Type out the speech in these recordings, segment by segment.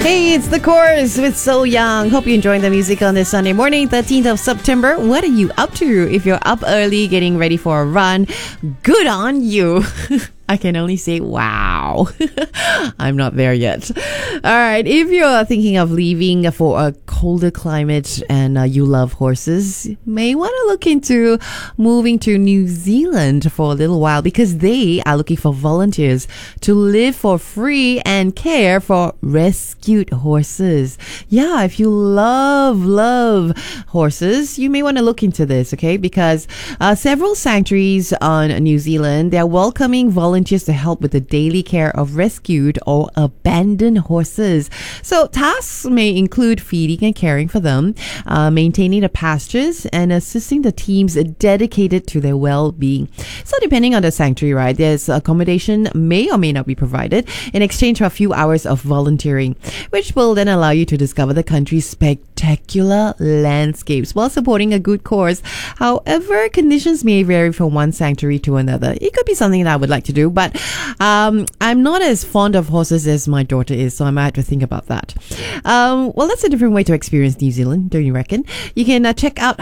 Hey, it's The Chorus with So Young. Hope you're enjoying the music on this Sunday morning, 13th of September. What are you up to? If you're up early, getting ready for a run, good on you. I can only say, wow. I'm not there yet. All right. If you're thinking of leaving for a colder climate and you love horses, you may want to look into moving to New Zealand for a little while because they are looking for volunteers to live for free and care for rescued horses. Yeah, if you love horses, you may want to look into this, okay? Because several sanctuaries on New Zealand, they're welcoming volunteers to help with the daily care of rescued or abandoned horses. So tasks may include feeding and caring for them, maintaining the pastures, and assisting the teams dedicated to their well-being. So depending on the sanctuary, right, there's accommodation may or may not be provided in exchange for a few hours of volunteering, which will then allow you to discover the country's spectacular landscapes while supporting a good cause. However, conditions may vary from one sanctuary to another. It could be something that I would like to do, but I'm not as fond of horses as my daughter is, so I might have to think about that. Well, that's a different way to experience New Zealand, don't you reckon? You can check out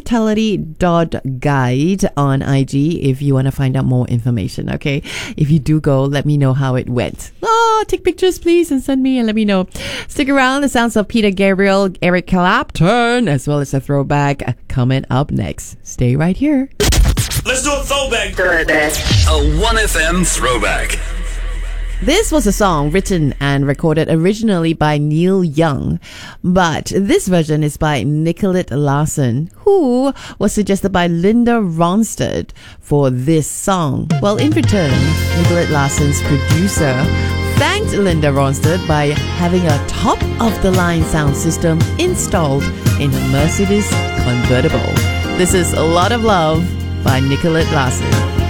hospitality.guide on IG if you want to find out more information, okay? If you do go, let me know how it went. Oh, take pictures, please, and send me and let me know. Stick around. The sounds of Peter Gabriel, Eric Clapton, as well as a throwback coming up next. Stay right here. Let's do a throwback. A 1FM throwback. This was a song written and recorded originally by Neil Young, but this version is by Nicolette Larson, who was suggested by Linda Ronstadt for this song. Well, in return, Nicolette Larson's producer thanked Linda Ronstadt by having a top-of-the-line sound system installed in a Mercedes convertible. This is A Lot of Love by Nicolette Larson.